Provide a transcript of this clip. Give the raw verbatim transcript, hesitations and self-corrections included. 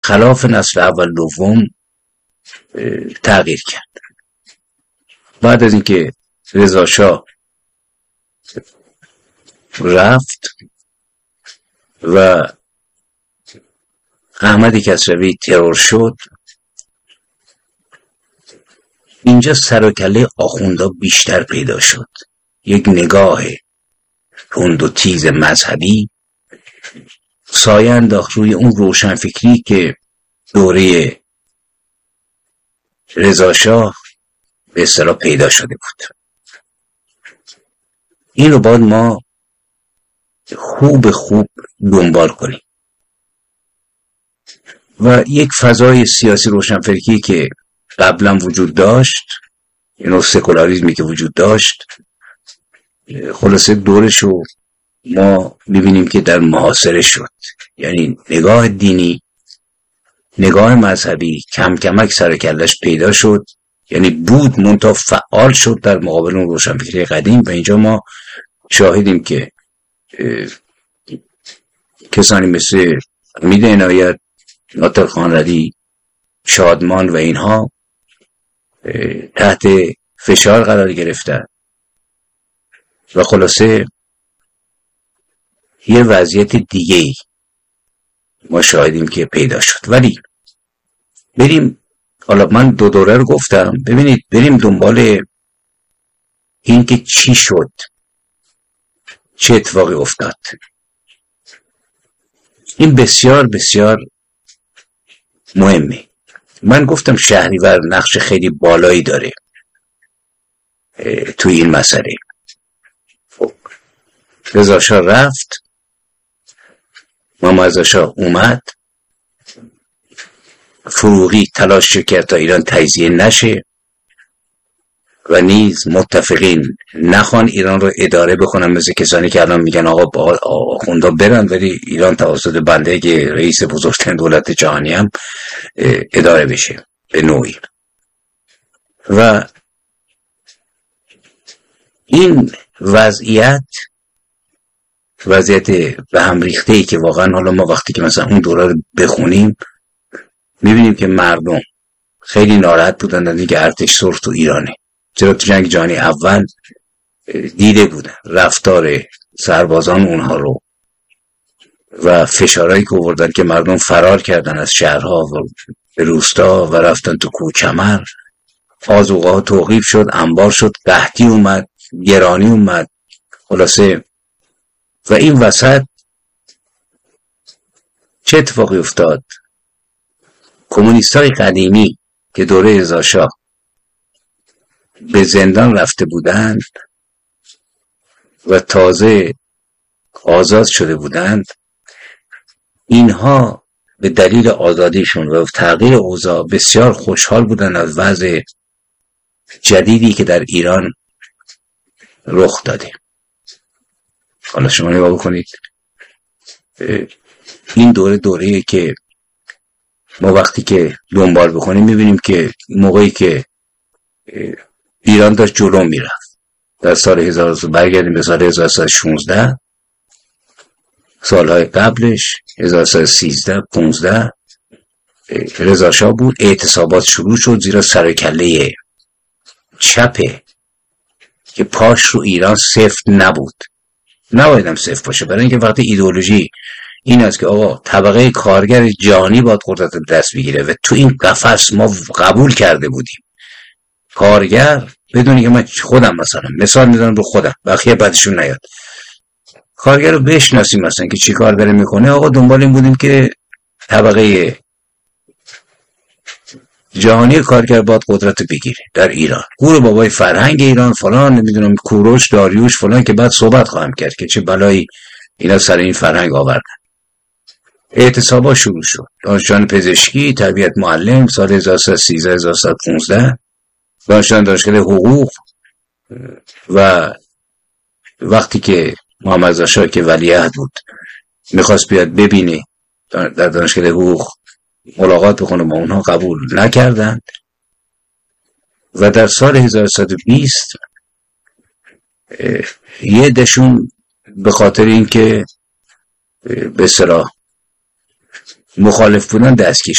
خلاف نسل اول دوم تغییر کرد. بعد از اینکه رضا شاه رفت و احمد کسروی ترور شد، اینجا سر و کله آخوندا بیشتر پیدا شد. یک نگاه تند و تیز مذهبی سایه انداخت روی اون روشنفکری که دوره رضا شاه به اصطلاح پیدا شده بود. این رو باید ما خوب خوب دنبال کنیم و یک فضای سیاسی روشنفکری که قبلا وجود داشت، اینو سکولاریزمی که وجود داشت، خلاصه دورشو ما ببینیم که در محاصره شد. یعنی نگاه دینی، نگاه مذهبی کم کمک سر کلش پیدا شد، یعنی بود منتها فعال شد در مقابل اون روشنفکری قدیم. و اینجا ما شاهدیم که کسانی مثل حمید عنایت، ناطق خانرضی، شادمان و اینها تحت فشار قرار گرفتن و خلاصه یه وضعیت دیگه ما شاهدیم که پیدا شد. ولی بریم، حالا من دو دوره رو گفتم، ببینید بریم دنبال این که چی شد، چه اتفاقی افتاد. این بسیار بسیار مهمه. من گفتم شهریور نقش خیلی بالایی داره توی این مسئله. رضا شاه رفت، محمد رضا شاه اومد، فروغی تلاش کرد تا ایران تجزیه نشه و نیز متفقین نخوان ایران رو اداره بکنن، مثل کسانی که الان میگن آقا آخوندا برن ولی ایران توسط بنده که رئیس بزرگترین دولت جهانی هم اداره بشه به نوعی. و این وضعیت وضعیت به هم ریخته ای که واقعا حالا ما وقتی که مثلا اون دوره رو بخونیم میبینیم که مردم خیلی ناراحت بودن از اینکه ارتش سرخ تو ایرانه. چرا تو جنگ جهانی اول دیده بودن رفتار سربازان اونها رو و فشارهایی که آوردن که مردم فرار کردن از شهرها و به روستا و رفتن تو کوهکمر. آذوقه ها توقیف شد، انبار شد، قحطی اومد، گرانی اومد، خلاصه. و این وسط چه اتفاقی افتاد؟ کمونیستای قدیمی که دوره رضا شاه به زندان رفته بودند و تازه آزاد شده بودند، اینها به دلیل آزادیشون و تغییر اوضاع بسیار خوشحال بودند از وضع جدیدی که در ایران رخ داده. حالا شما نگاه بکنید، این دوره دوره‌ای که ما وقتی که دنبال بکنیم میبینیم که موقعی که ایران داشت جلو میرفت، در سال هزار برگردیم به سال هزار و سیصد و شانزده، سالهای قبلش هزار و سیصد و سیزده پانزده رضا شاه بود، اعتصابات شروع شد زیرا سر و کله چپه که پاش رو ایران سفت نبود. نبایدم سفت باشه، برای اینکه وقتی ایدئولوژی این است که آقا طبقه کارگر جهانی باید قدرت دست بگیره و تو این قفس ما قبول کرده بودیم کارگر، بدونی که من خودم مثلا مثال میزنم رو خودم، بقیه بعدشون نیاد، کارگر رو بشناسیم مثلا که چی کار داره میکنه. آقا دنبال این بودیم که طبقه جهانی کارگر باید قدرت بگیره در ایران. گور بابای فرهنگ ایران فلان، نمیدونم کوروش داریوش فلان، که بعد صحبت خواهم کرد که چه بلایی اینا سر این فرهنگ آوردن. اعتصابا شروع شد، دانشجویان پزشکی، تربیت معلم، سال هزار و سیصد و سیزده هزار و سیصد و پانزده، دانشجویان دانشکده حقوق. و وقتی که محمد رضا شاه که ولیعهد بود میخواست بیاد ببینه در دانشکده حقوق ملاقات بکنه با اونها، قبول نکردند. و در سال هزار و سیصد و بیست یه دشون به خاطر اینکه به اصطلاح مخالف بودن دستگیر